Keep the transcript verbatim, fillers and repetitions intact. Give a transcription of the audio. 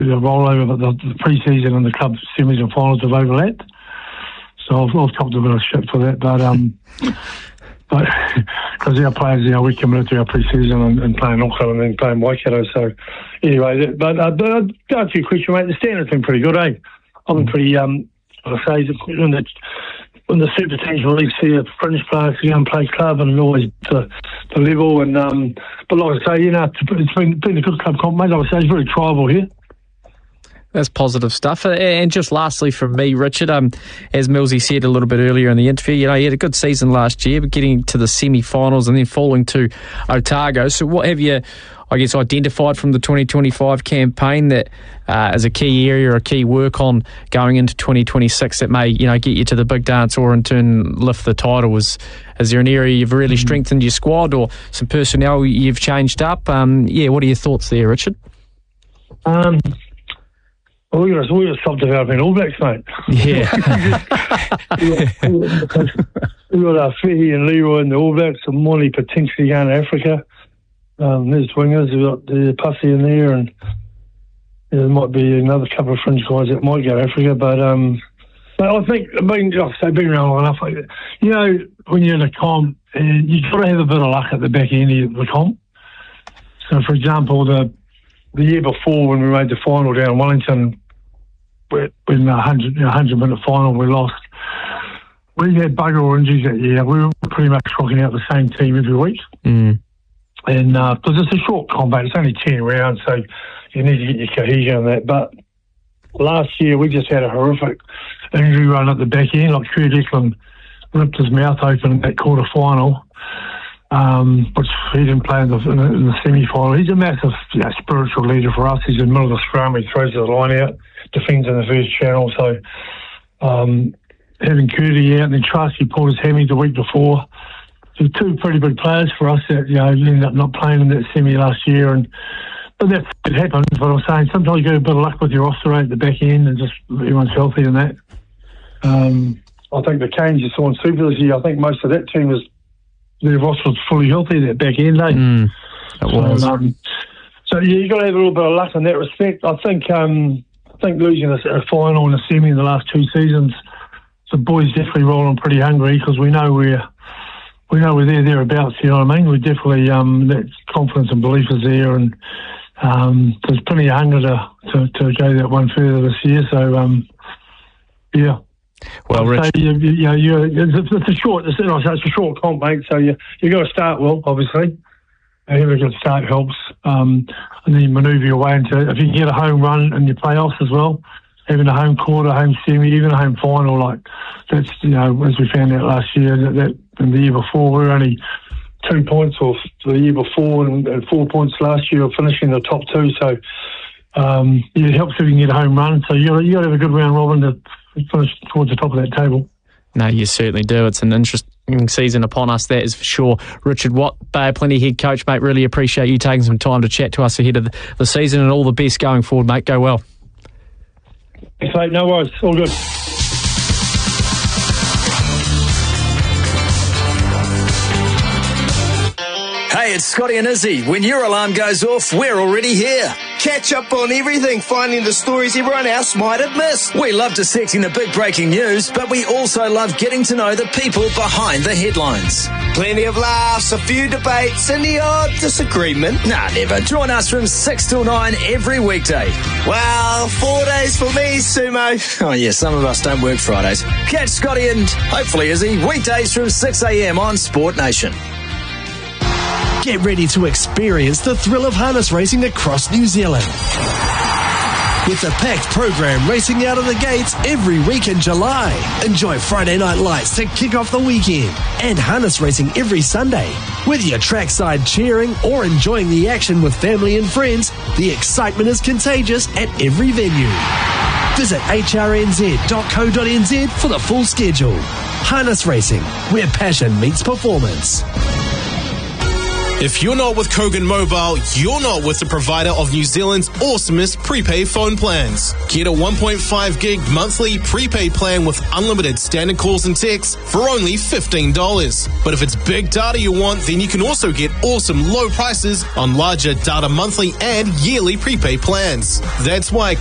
the rollover, but the, the pre-season and the club semis and finals have overlapped. So I've, I've copped a bit of shit for that, but um, but because our players, you know, we committed to our pre-season and, and playing Auckland and then playing Waikato. So anyway, that, but uh, but uh, to answer your question, mate, the standard's been pretty good, eh? I've been pretty um, I say when the when the super teams release here, fringe players to go and play club and always the the level and um, but like I say, you know, it's been been a good club comp, mate. Like I say, it's very tribal here. That's positive stuff. And just lastly from me, Richard, um, as Millsy said a little bit earlier in the interview, you know, he had a good season last year, but getting to the semi-finals and then falling to Otago. So what have you, I guess, identified from the twenty twenty-five campaign that uh, is a key area or a key work on going into twenty twenty-six that may, you know, get you to the big dance or in turn lift the title? Is, is there an area you've really mm-hmm. strengthened your squad or some personnel you've changed up? Um, yeah, what are your thoughts there, Richard? Um... Well, we're going to stop developing All Blacks, mate. Yeah. We've got our Fihi and Leroy in the All Blacks, and Molly potentially going to Africa. Um, there's wingers, we've got the Pussy in there, and there might be another couple of fringe guys that might go to Africa. But, um, but I think, I mean, like I say, been around long enough, like, you know, when you're in a comp, and you've got to have a bit of luck at the back end of the comp. So, for example, the the year before when we made the final down in Wellington, in a hundred, you know, hundred minute final, we lost. We had bugger all injuries that year. We were pretty much rocking out the same team every week. Mm. And because uh, it's a short combat, it's only ten rounds, so you need to get your cohesion on that. But last year, we just had a horrific injury run at the back end. Like Kurt Eklund ripped his mouth open in that quarter final, um, which he didn't play in the, in the, in the semi-final. He's a massive, you know, spiritual leader for us. He's in the middle of the scrum. He throws the line out, defends in the first channel. So um, having Curdy out and then Trusty pulled his hammy the week before. So two pretty big players for us that, you know, ended up not playing in that semi last year. And but that it happens. But I'm saying sometimes you get a bit of luck with your roster rate at the back end and just everyone's healthy in that. Um, I think the Canes you saw in Super this year, I think most of that team was their roster was fully healthy, that back end, eh? Mm, it was. So, um, so yeah, you got to have a little bit of luck in that respect. I think um, I think losing a, a final and a semi in the last two seasons, the boys definitely rolling pretty hungry because we know we're we know we're there thereabouts. You know what I mean? We definitely um, that confidence and belief is there, and um, there's plenty of hunger to, to to go that one further this year. So um, yeah. Well, Rich, you, you, you know, you, it's, it's a short, it's, it's a short comp, mate. So you you got to start well, obviously. Having a good start helps, um, and then you manoeuvre your way into. If you can get a home run in your playoffs as well, having a home quarter, home semi, even a home final, like that's, you know, as we found out last year, that, that and the year before we were only two points off the year before, and, and four points last year, finishing in the top two. So um, yeah, it helps if you can get a home run. So you got you got to have a good round robin to finish towards the top of that table. No, you certainly do. It's an interesting season upon us, that is for sure. Richard Watt, Bay of Plenty head coach, mate, really appreciate you taking some time to chat to us ahead of the, the season, and all the best going forward, mate. Go well. Thanks, mate. No worries. All good. Hey, it's Scotty and Izzy. When your alarm goes off, we're already here. Catch up on everything, finding the stories everyone else might have missed. We love dissecting the big breaking news, but we also love getting to know the people behind the headlines. Plenty of laughs, a few debates, and the odd disagreement. Nah, never. Join us from six till nine every weekday. Well, four days for me, Sumo. Oh, yeah, some of us don't work Fridays. Catch Scotty and hopefully Izzy weekdays from six a.m. on Sport Nation. Get ready to experience the thrill of harness racing across New Zealand. With a packed program racing out of the gates every week in July. Enjoy Friday night lights to kick off the weekend. And harness racing every Sunday. Whether you're trackside cheering or enjoying the action with family and friends, the excitement is contagious at every venue. Visit h r n z dot co dot n z for the full schedule. Harness racing, where passion meets performance. If you're not with Kogan Mobile, you're not with the provider of New Zealand's awesomest prepaid phone plans. Get a one point five gig monthly prepaid plan with unlimited standard calls and texts for only fifteen dollars. But if it's big data you want, then you can also get awesome low prices on larger data monthly and yearly prepaid plans. That's why